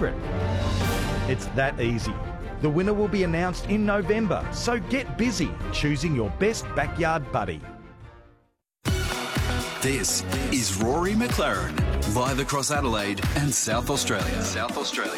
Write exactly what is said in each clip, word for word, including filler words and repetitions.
favourite. It's that easy. The winner will be announced in November, so get busy choosing your best backyard buddy. This is Rory McLaren, live across Adelaide and South Australia. South Australia.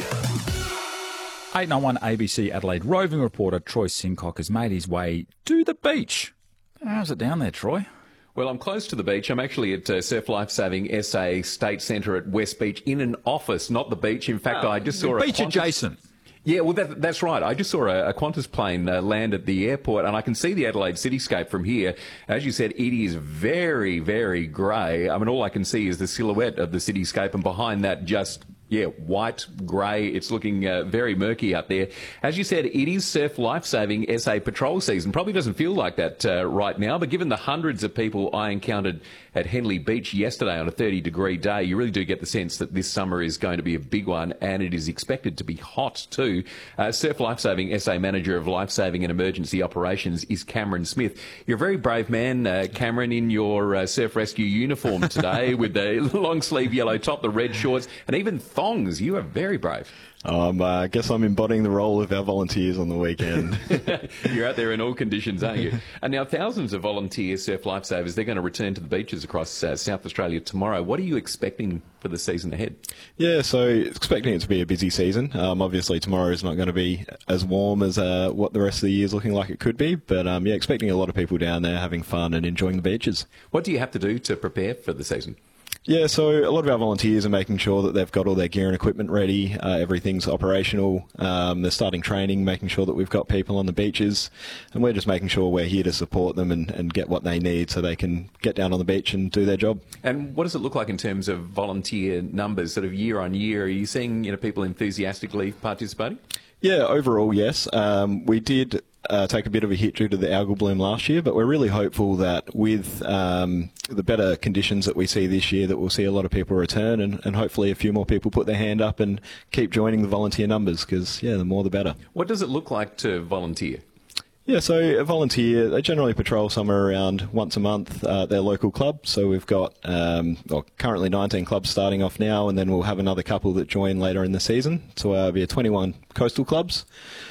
eight oh one A B C Adelaide roving reporter Troy Sincock has made his way to the beach. How's it down there, Troy? Well, I'm close to the beach. I'm actually at uh, Surf Lifesaving S A State Centre at West Beach in an office, not the beach. In fact, oh, I just saw a beach Qantas... adjacent. Yeah, well, that, that's right. I just saw a, a Qantas plane uh, land at the airport, and I can see the Adelaide cityscape from here. As you said, it is very, very grey. I mean, all I can see is the silhouette of the cityscape, and behind that, just... yeah, white, grey. It's looking uh, very murky out there. As you said, it is Surf Lifesaving S A patrol season. Probably doesn't feel like that uh, right now, but given the hundreds of people I encountered at Henley Beach yesterday on a thirty degree day, you really do get the sense that this summer is going to be a big one, and it is expected to be hot too. Uh, Surf Lifesaving S A Manager of Lifesaving and Emergency Operations is Cameron Smith. You're a very brave man, uh, Cameron, in your uh, surf rescue uniform today with the long sleeve yellow top, the red shorts, and even thongs. You are very brave. Um, uh, I guess I'm embodying the role of our volunteers on the weekend. You're out there in all conditions, aren't you? And now thousands of volunteer surf lifesavers, they're going to return to the beaches across uh, South Australia tomorrow. What are you expecting for the season ahead? Yeah, so expecting it to be a busy season. Um, obviously tomorrow is not going to be as warm as uh, what the rest of the year is looking like it could be, but um, yeah, expecting a lot of people down there having fun and enjoying the beaches. What do you have to do to prepare for the season? Yeah, so a lot of our volunteers are making sure that they've got all their gear and equipment ready, uh, everything's operational, um, they're starting training, making sure that we've got people on the beaches, and we're just making sure we're here to support them and, and get what they need so they can get down on the beach and do their job. And what does it look like in terms of volunteer numbers, sort of year on year? Are you seeing, you know, people enthusiastically participating? Yeah, overall, yes. Um, we did uh, take a bit of a hit due to the algal bloom last year, but we're really hopeful that with um, the better conditions that we see this year, that we'll see a lot of people return, and, and hopefully a few more people put their hand up and keep joining the volunteer numbers, because, yeah, the more the better. What does it look like to volunteer? Yeah, so a volunteer, they generally patrol somewhere around once a month uh, at their local club. So we've got um, well, currently nineteen clubs starting off now, and then we'll have another couple that join later in the season. So uh, be twenty-one coastal clubs.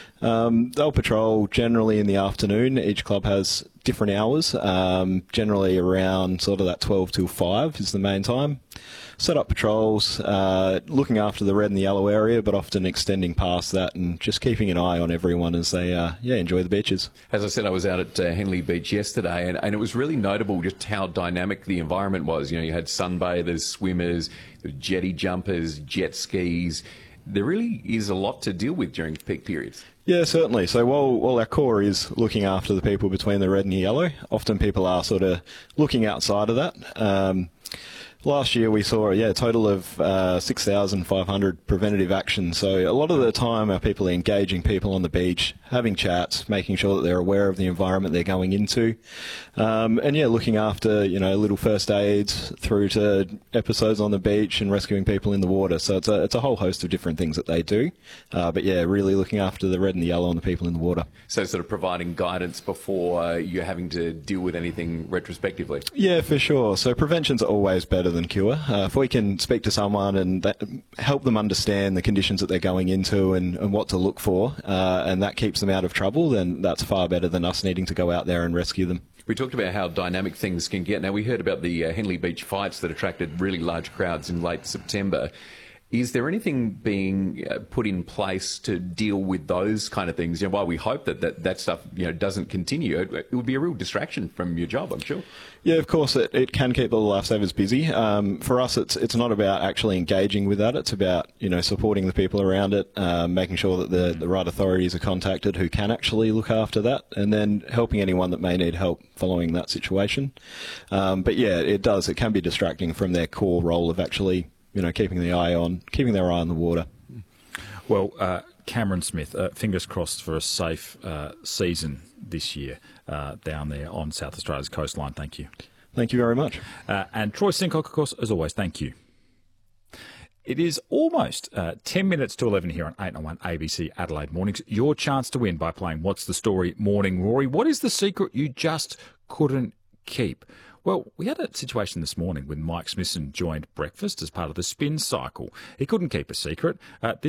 Um, they'll patrol generally in the afternoon. Each club has different hours, um, generally around sort of that twelve till five is the main time. Set up patrols, uh, looking after the red and the yellow area, but often extending past that and just keeping an eye on everyone as they uh, yeah enjoy the beaches. As I said, I was out at uh, Henley Beach yesterday, and, and it was really notable just how dynamic the environment was. You know, you had sunbathers, swimmers, jetty jumpers, jet skis. There really is a lot to deal with during peak periods. Yeah, certainly. So while, while our core is looking after the people between the red and the yellow, often people are sort of looking outside of that. Um, Last year we saw yeah, a total of uh, six thousand five hundred preventative actions. So a lot of the time our people are engaging people on the beach, having chats, making sure that they're aware of the environment they're going into. Um, and yeah, looking after, you know, little first aids through to episodes on the beach and rescuing people in the water. So it's a, it's a whole host of different things that they do. Uh, but yeah, really looking after the red and the yellow and the people in the water. So sort of providing guidance before uh, you're having to deal with anything retrospectively? Yeah, for sure. So prevention's always better than cure. Uh, if we can speak to someone and that, help them understand the conditions that they're going into and, and what to look for, uh, and that keeps them out of trouble, then that's far better than us needing to go out there and rescue them. We talked about how dynamic things can get. Now, we heard about the uh, Henley Beach fights that attracted really large crowds in late September. Is there anything being uh, put in place to deal with those kind of things? You know, while we hope that that, that stuff you know doesn't continue, it, it would be a real distraction from your job, I'm sure. Yeah, of course, it, it can keep the lifesavers busy. Um, for us, it's it's not about actually engaging with that. It's about you know supporting the people around it, um, making sure that the, the right authorities are contacted who can actually look after that, and then helping anyone that may need help following that situation. Um, but yeah, it does. It can be distracting from their core role of actually you know, keeping the eye on, keeping their eye on the water. Well, uh, Cameron Smith, uh, fingers crossed for a safe uh, season this year uh, down there on South Australia's coastline. Thank you. Thank you very much. Uh, and Troy Sincock, of course, as always, thank you. It is almost uh, ten minutes to eleven here on eight oh one A B C Adelaide Mornings. Your chance to win by playing What's the Story Morning Rory. What is the secret you just couldn't keep? Well, we had a situation this morning when Mike Smithson joined breakfast as part of the spin cycle. He couldn't keep a secret. Uh,